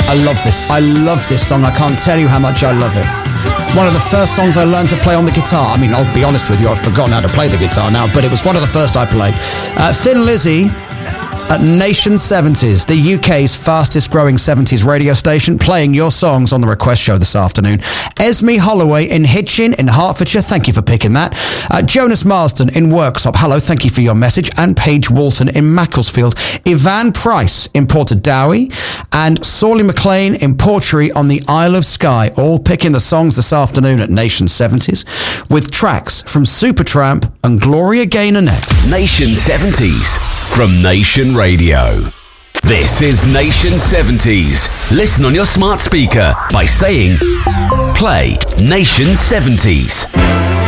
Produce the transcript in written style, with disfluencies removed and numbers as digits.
I love this song. I can't tell you how much I love it. One of the first songs I learned to play on the guitar. I mean, I'll be honest with you, I've forgotten how to play the guitar now, but it was one of the first I played. Thin Lizzy at Nation 70s, the UK's fastest growing 70s radio station, playing your songs on the request show this afternoon. Esme Holloway in Hitchin in Hertfordshire, thank you for picking that. Jonas Marsden in Worksop, hello, thank you for your message. And Paige Walton in Macclesfield. Ivan Price in Portadowie. And Sorley McLean in Portree on the Isle of Skye, all picking the songs this afternoon at Nation 70s, with tracks from Supertramp and Gloria Gaynor-Net. Nation 70s from Nation Radio. This is Nation 70s. Listen on your smart speaker by saying, play Nation 70s.